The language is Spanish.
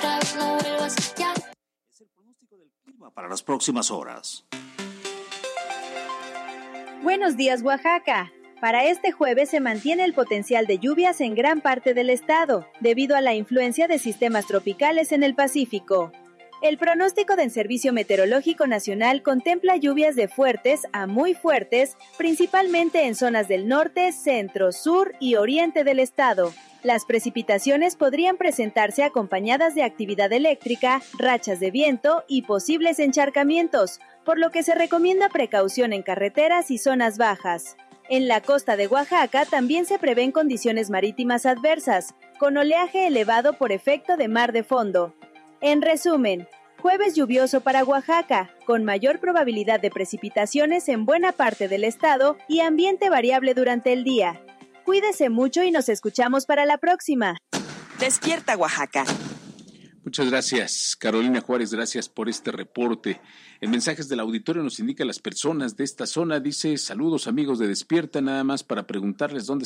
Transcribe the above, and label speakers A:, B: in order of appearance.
A: otra vez no vuelvas ya.
B: Es el pronóstico del clima para las próximas horas.
C: Buenos días, Oaxaca. Para este jueves se mantiene el potencial de lluvias en gran parte del estado, debido a la influencia de sistemas tropicales en el Pacífico. El pronóstico del Servicio Meteorológico Nacional contempla lluvias de fuertes a muy fuertes, principalmente en zonas del norte, centro, sur y oriente del estado. Las precipitaciones podrían presentarse acompañadas de actividad eléctrica, rachas de viento y posibles encharcamientos, por lo que se recomienda precaución en carreteras y zonas bajas. En la costa de Oaxaca también se prevén condiciones marítimas adversas, con oleaje elevado por efecto de mar de fondo. En resumen, jueves lluvioso para Oaxaca, con mayor probabilidad de precipitaciones en buena parte del estado y ambiente variable durante el día. Cuídese mucho y nos escuchamos para la próxima.
D: Despierta, Oaxaca.
E: Muchas gracias, Carolina Juárez, gracias por este reporte. En mensajes del auditorio nos indica las personas de esta zona, dice, saludos amigos de Despierta, nada más para preguntarles dónde